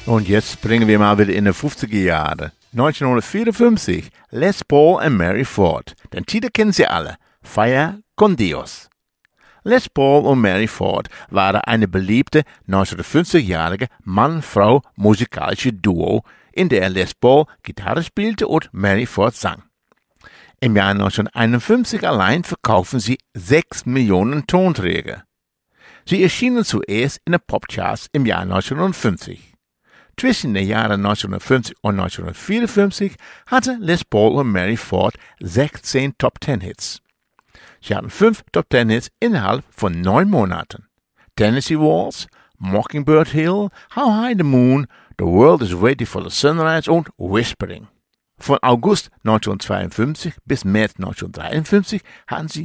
Und jetzt springen wir mal wieder in die 50er Jahre. 1954, Les Paul und Mary Ford. Den Titel kennen Sie alle, Fire con Dios. Les Paul und Mary Ford waren eine beliebte 1950-jährige Mann-Frau musikalische Duo, in der Les Paul Gitarre spielte und Mary Ford sang. Im Jahr 1951 allein verkauften sie 6 Millionen Tonträger. Sie erschienen zuerst in den Popcharts im Jahr 1950. Zwischen den Jahren 1950 und 1954 hatte Les Paul und Mary Ford 16 Top-10-Hits. Sie hatten 5 Top-10-Hits innerhalb von 9 Monaten. Tennessee Waltz, Mockingbird Hill, How High the Moon, The World is Waiting for the Sunrise und Whispering. Von August 1952 bis März 1953 hatten sie